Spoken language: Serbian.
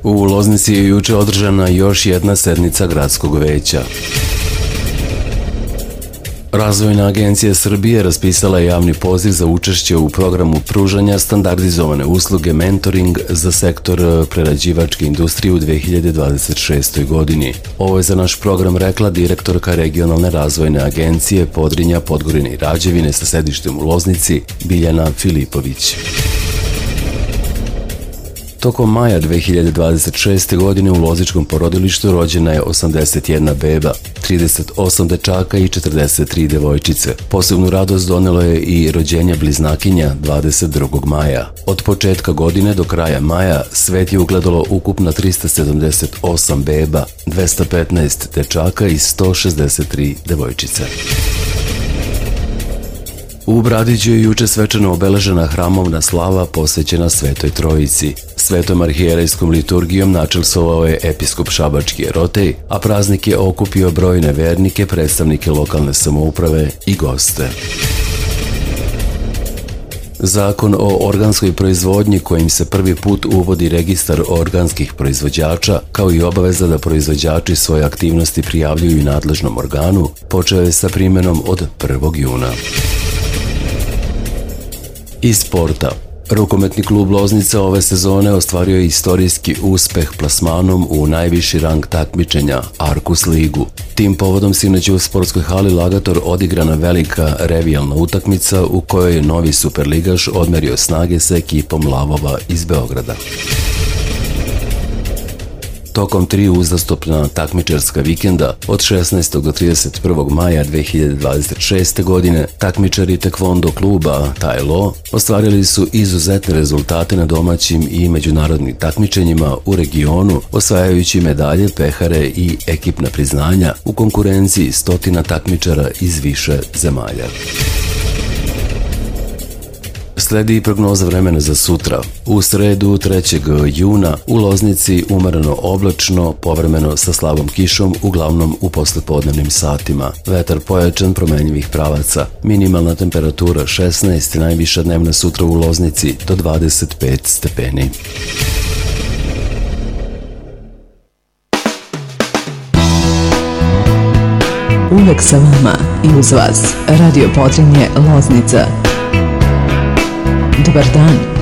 U Loznici je juče održana još jedna sednica gradskog veća. Razvojna agencija Srbije raspisala je javni poziv za učešće u programu pružanja standardizovane usluge mentoring za sektor prerađivačke industrije u 2026. godini. Ovo je za naš program rekla direktorka regionalne razvojne agencije Podrinja, Podgorine i Rađevine sa sedištem u Loznici, Biljana Filipović. Tokom maja 2026. godine u Lozničkom porodilištu rođena je 81 beba, 38 dečaka i 43 devojčice. Posebnu radost donelo je i rođenje bliznakinja 22. maja. Od početka godine do kraja maja svet je ugledalo ukupno 378 beba, 215 dečaka i 163 devojčice. U Bradiću je juče svečano obeležena hramovna slava posvećena Svetoj Trojici. Svetom arhijerejskom liturgijom načelsovao je episkop Šabački Jerotej, a praznik je okupio brojne vernike, predstavnike lokalne samouprave i goste. Zakon o organskoj proizvodnji kojim se prvi put uvodi registar organskih proizvođača, kao i obaveza da proizvođači svoje aktivnosti prijavljuju nadležnom organu, počeo je sa primjenom od 1. juna. Iz sporta. Rukometni klub Loznica ove sezone ostvario je istorijski uspeh plasmanom u najviši rang takmičenja, Arkus ligu. Tim povodom sinoć je u sportskoj hali Lagator odigrana velika revijalna utakmica u kojoj je novi superligaš odmerio snage sa ekipom Lavova iz Beograda. Tokom 3 uzastopna takmičarska vikenda od 16. do 31. maja 2026. godine takmičari tekvondo kluba Tajlo ostvarili su izuzetne rezultate na domaćim i međunarodnim takmičenjima u regionu, osvajajući medalje, pehare i ekipna priznanja u konkurenciji stotina takmičara iz više zemalja. Sledi i prognoza vremena za sutra. U sredu 3. juna u Loznici umereno oblačno, povremeno sa slabom kišom, uglavnom u poslepodnevnim satima. Vetar pojačan, promenjivih pravaca. Minimalna temperatura 16, najviša dnevna sutra u Loznici do 25 stepeni. Uvek sa vama i uz vas. Radio Podrinje Loznica. Dobar dan.